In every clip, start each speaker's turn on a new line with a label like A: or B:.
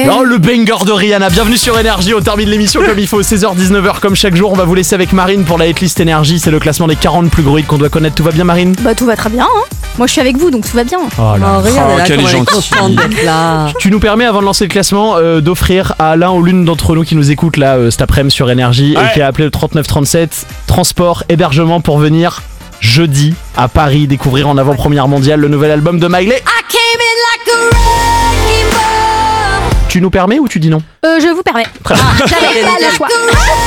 A: Oh, le banger de Rihanna, bienvenue sur Énergie, on termine l'émission comme il faut, 16h-19h comme chaque jour. On va vous laisser avec Marine pour la hitlist Énergie, c'est le classement des 40 plus gros hits qu'on doit connaître. Tout va bien Marine?
B: Bah tout va très bien, hein. Moi je suis avec vous donc tout va bien.
A: Oh là,
C: Regarde,
A: quelle est gentille. Tu nous permets avant de lancer le classement d'offrir à l'un ou l'une d'entre nous qui nous écoute là cet après-midi sur Énergie et qui a appelé le 3937 transport, hébergement pour venir jeudi à Paris découvrir en avant-première mondiale le nouvel album de Miley. Tu nous permets ou tu dis non?
B: Je vous permets.
A: Très bien.
B: J'avais pas le choix.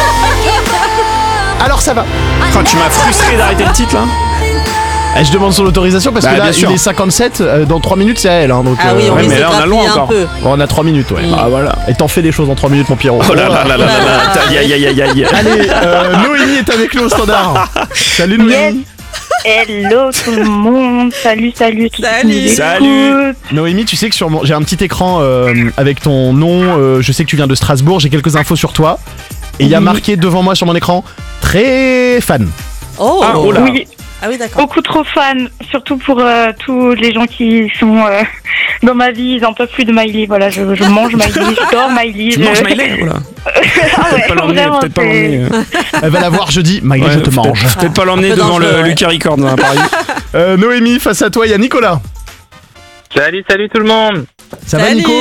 A: Alors ça va.
D: Quand tu m'as frustré d'arrêter le titre là.
A: Je demande son autorisation parce que là il est 57, dans 3 minutes c'est à elle hein, donc,
C: oui,
D: ouais, mais là on a loin encore.
A: Bon, on a 3 minutes ouais.
D: Ah voilà.
A: Et t'en fais des choses en 3 minutes mon Pierrot.
D: Oh là là là là là là. Aïe aïe aïe aïe.
A: Allez, Noémie est avec nous au standard. Salut Noémie.
E: Hello tout le monde, salut tout le monde.
D: Salut.
A: Noémie, tu sais que j'ai un petit écran avec ton nom, je sais que tu viens de Strasbourg, j'ai quelques infos sur toi. Et il y a marqué devant moi sur mon écran, très fan.
C: Oh,
D: oh là.
E: Oui,
C: ah oui, d'accord.
E: beaucoup trop fan, surtout pour tous les gens qui sont dans ma vie, ils en peuvent plus de Miley. Voilà, je mange Miley, je dors Miley.
D: Tu manges Miley? Oula.
E: Ah ouais,
D: Peut-être pas l'emmener,
E: vraiment,
D: peut-être pas l'emmener.
A: Elle va la voir jeudi, Miley
D: Ouais,
A: je te mange.
D: Peut-être pas l'emmener
C: Un peu
D: devant
C: dangereux,
D: le
C: ouais.
D: Lucas Records à Paris.
A: Noémie, face à toi, il y a Nicolas.
F: Salut tout le monde.
A: Ça va Nico?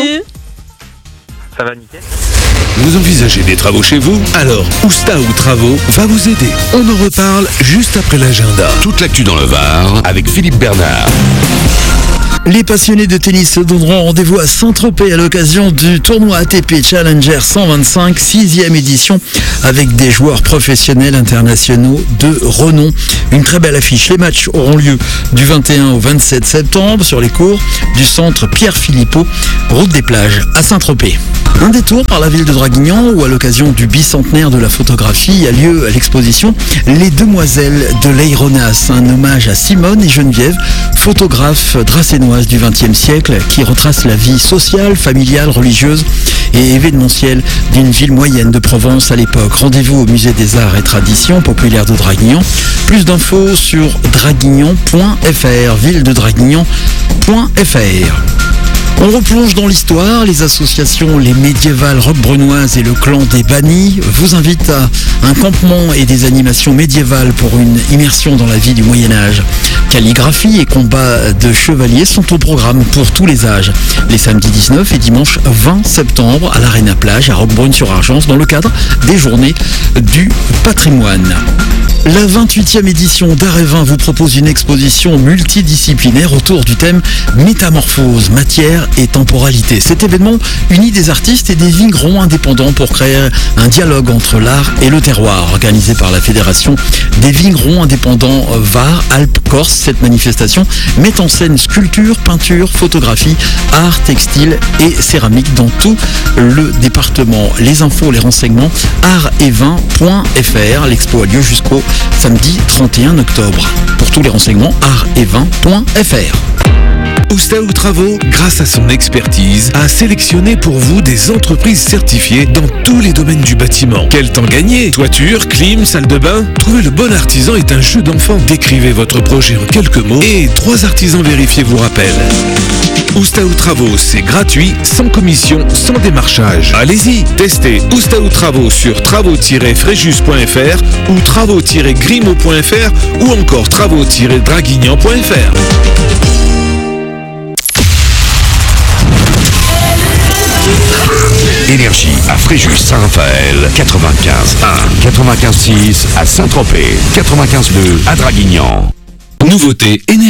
F: Ça va nickel?
G: Vous envisagez des travaux chez vous? Alors, Oustao Travaux va vous aider. On en reparle juste après l'agenda. Toute l'actu dans le Var avec Philippe Bernard. Les passionnés de tennis se donneront rendez-vous à Saint-Tropez à l'occasion du tournoi ATP Challenger 125, 6e édition, avec des joueurs professionnels internationaux de renom. Une très belle affiche. Les matchs auront lieu du 21 au 27 septembre sur les cours du centre Pierre Philippot, route des plages à Saint-Tropez. Un détour par la ville de Draguignan où à l'occasion du bicentenaire de la photographie a lieu l'exposition Les Demoiselles de l'Aéronace, un hommage à Simone et Geneviève, photographes dracénoises du XXe siècle qui retracent la vie sociale, familiale, religieuse et événementielle d'une ville moyenne de Provence à l'époque. Rendez-vous au musée des arts et traditions populaires de Draguignan. Plus d'infos sur draguignan.fr, ville de draguignan.fr. On replonge dans l'histoire. Les associations Les Médiévales Roquebrunnoises et le Clan des Bannis vous invitent à un campement et des animations médiévales pour une immersion dans la vie du Moyen-Âge. Calligraphie et combats de chevaliers sont au programme pour tous les âges. Les samedis 19 et dimanche 20 septembre à l'Arena Plage à Roquebrune-sur-Argence dans le cadre des Journées du Patrimoine. La 28e édition d'Art et Vin vous propose une exposition multidisciplinaire autour du thème Métamorphose, matière et temporalité. Cet événement unit des artistes et des vignerons indépendants pour créer un dialogue entre l'art et le terroir. Organisé par la Fédération des vignerons indépendants Var-Alpes-Corse, cette manifestation met en scène sculpture, peinture, photographie, art, textile et céramique dans tout le département. Les infos, les renseignements, artetvin.fr. L'expo a lieu jusqu'au samedi 31 octobre. Pour tous les renseignements, artetvin.fr. Oustao Travaux, grâce à son expertise, a sélectionné pour vous des entreprises certifiées dans tous les domaines du bâtiment. Quel temps gagner? Toiture, clim, salle de bain? Trouver le bon artisan est un jeu d'enfant. Décrivez votre projet en quelques mots et 3 artisans vérifiés vous rappellent. Oustao Travaux, c'est gratuit, sans commission, sans démarchage. Allez-y, testez Oustao Travaux sur travaux-fréjus.fr ou travaux-grimaud.fr ou encore travaux-draguignan.fr. Énergie à Fréjus Saint-Raphaël, 95.1, 95.6 à Saint-Tropez, 95.2 à Draguignan. Nouveauté Énergie.